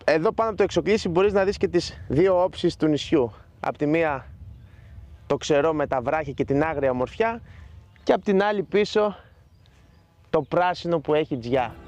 Εδώ πάνω από το εξοκλήσι μπορείς να δεις και τις δύο όψεις του νησιού. Απ' τη μία το ξερό με τα βράχια και την άγρια ομορφιά και απ' την άλλη πίσω το πράσινο που έχει τζιά.